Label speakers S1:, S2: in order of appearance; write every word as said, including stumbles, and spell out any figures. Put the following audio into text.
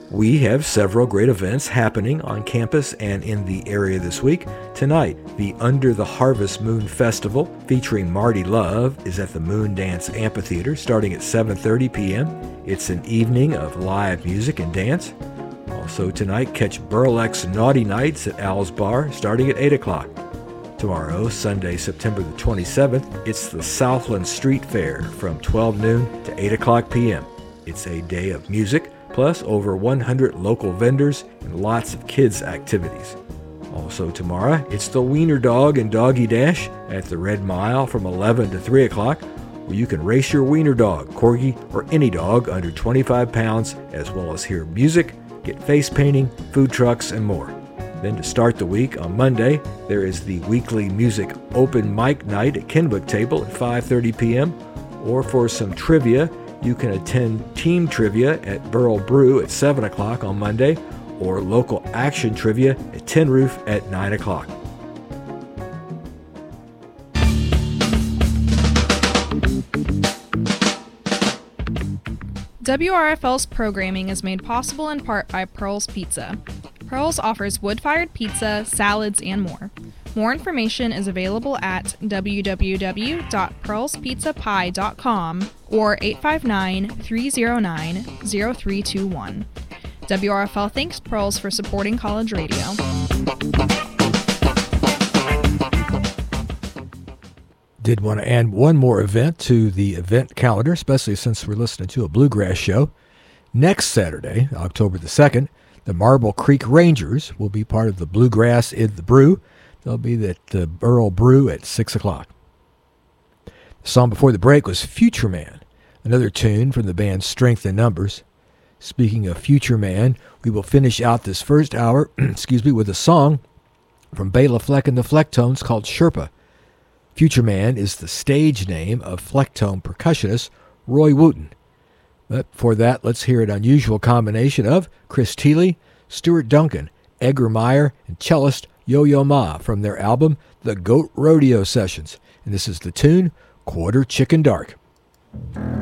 S1: We have several great events happening on campus and in the area this week. Tonight, the Under the Harvest Moon Festival featuring Marty Love is at the Moon Dance Amphitheater starting at seven thirty p.m. It's an evening of live music and dance. Also tonight, catch Burlex Naughty Nights at Al's Bar starting at eight o'clock. Tomorrow, Sunday, September the twenty-seventh, it's the Southland Street Fair from twelve noon to eight o'clock p.m. It's a day of music, plus over one hundred local vendors and lots of kids' activities. Also tomorrow, it's the Wiener Dog and Doggy Dash at the Red Mile from eleven to three o'clock, where you can race your wiener dog, corgi, or any dog under twenty-five pounds, as well as hear music, get face painting, food trucks, and more. Then to start the week, on Monday, there is the weekly music open mic night at Kenwood Table at five thirty p.m. Or for some trivia, you can attend team trivia at Burl Brew at seven o'clock on Monday, or local action trivia at Tin Roof at nine o'clock.
S2: W R F L's programming is made possible in part by Pearl's Pizza. Pearl's offers wood-fired pizza, salads, and more. More information is available at w w w dot pearls pizza pie dot com or eight five nine, three oh nine, oh three two one. W R F L thanks Pearls for supporting college radio.
S1: Did want to add one more event to the event calendar, especially since we're listening to a bluegrass show. Next Saturday, October the second, the Marble Creek Rangers will be part of the Bluegrass in the Brew. They'll be at the Burl Brew at six o'clock. The song before the break was Future Man, another tune from the band Strength in Numbers. Speaking of Future Man, we will finish out this first hour excuse me, with a song from Bela Fleck and the Flecktones called Sherpa. Future Man is the stage name of Flecktone percussionist Roy Wooten. But for that, let's hear an unusual combination of Chris Thile, Stuart Duncan, Edgar Meyer, and cellist Yo-Yo Ma from their album The Goat Rodeo Sessions. And this is the tune Quarter Chicken Dark.